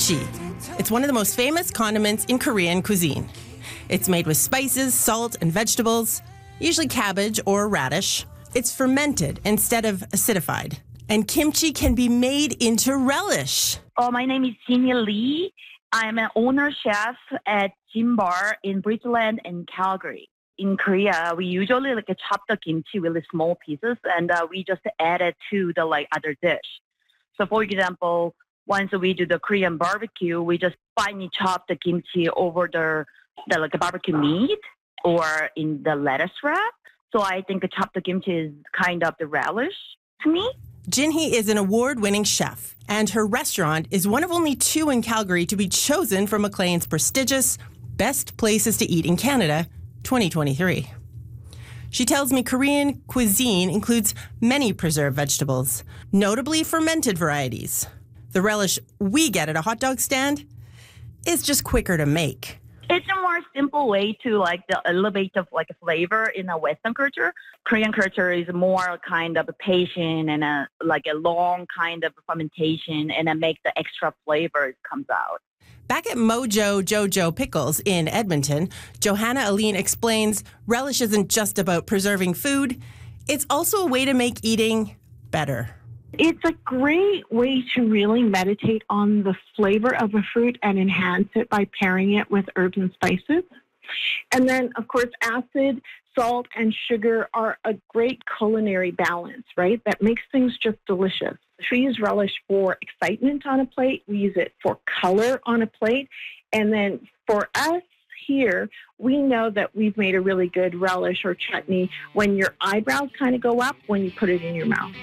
kimchi. It's one of the most famous condiments in Korean cuisine. It's made with spices, salt, and vegetables, usually cabbage or radish. It's fermented instead of acidified. And kimchi can be made into relish. My name is Jinya Lee. I'm an owner chef at Jim Bar in Bridgeland and Calgary. In Korea, we usually chop the kimchi really small pieces, and we just add it to the other dish. So, for example, once we do the Korean barbecue, we just finely chop the kimchi over the barbecue meat or in the lettuce wrap. So I think chopped kimchi is kind of the relish to me. Jinhee is an award-winning chef, and her restaurant is one of only 2 in Calgary to be chosen from Maclean's prestigious Best Places to Eat in Canada 2023. She tells me Korean cuisine includes many preserved vegetables, notably fermented varieties. The relish we get at a hot dog stand is just quicker to make. It's a more simple way to elevate the flavor in a Western culture. Korean culture is more kind of patient and a long kind of fermentation, and it makes the extra flavors comes out. Back at Mojo Jojo Pickles in Edmonton, Johanna Aline explains relish isn't just about preserving food. It's also a way to make eating better. It's a great way to really meditate on the flavor of a fruit and enhance it by pairing it with herbs and spices. And then, of course, acid, salt, and sugar are a great culinary balance, right? That makes things just delicious. We use relish for excitement on a plate. We use it for color on a plate. And then for us here, we know that we've made a really good relish or chutney when your eyebrows kind of go up when you put it in your mouth.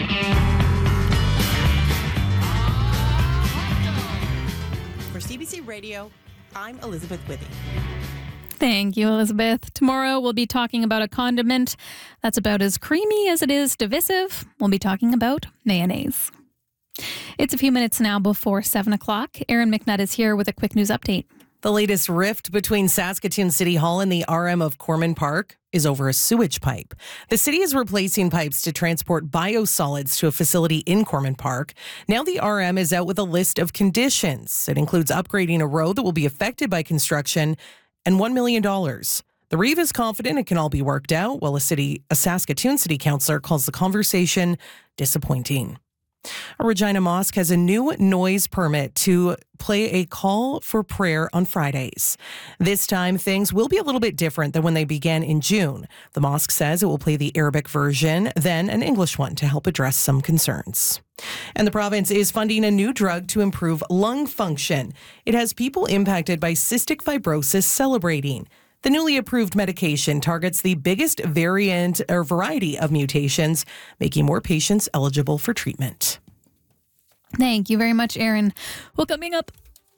For CBC Radio, I'm Elizabeth Withy. Thank you, Elizabeth. Tomorrow we'll be talking about a condiment that's about as creamy as it is divisive. We'll be talking about mayonnaise. It's a few minutes now before 7 o'clock. Erin McNutt is here with a quick news update. The latest rift between Saskatoon City Hall and the RM of Corman Park is over a sewage pipe. The city is replacing pipes to transport biosolids to a facility in Corman Park. Now the RM is out with a list of conditions. It includes upgrading a road that will be affected by construction and $1 million. The REEV is confident it can all be worked out, while a Saskatoon City Councillor calls the conversation disappointing. A Regina Mosque has a new noise permit to play a call for prayer on Fridays. This time, things will be a little bit different than when they began in June. The mosque says it will play the Arabic version, then an English one to help address some concerns. And the province is funding a new drug to improve lung function. It has people impacted by cystic fibrosis celebrating. The newly approved medication targets the biggest variant or variety of mutations, making more patients eligible for treatment. Thank you very much, Erin. Well, coming up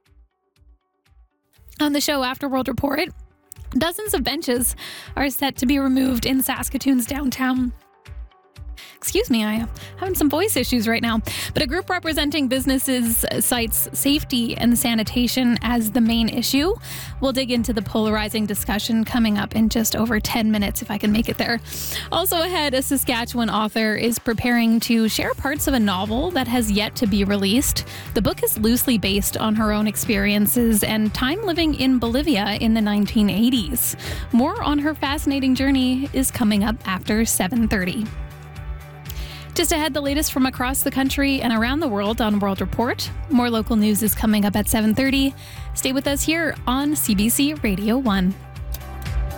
on the show after World Report, dozens of benches are set to be removed in Saskatoon's downtown. Excuse me, I'm having some voice issues right now. But a group representing businesses cites safety and sanitation as the main issue. We'll dig into the polarizing discussion coming up in just over 10 minutes, if I can make it there. Also ahead, a Saskatchewan author is preparing to share parts of a novel that has yet to be released. The book is loosely based on her own experiences and time living in Bolivia in the 1980s. More on her fascinating journey is coming up after 7:30. Just ahead, the latest from across the country and around the world on World Report. More local news is coming up at 7:30. Stay with us here on CBC Radio 1.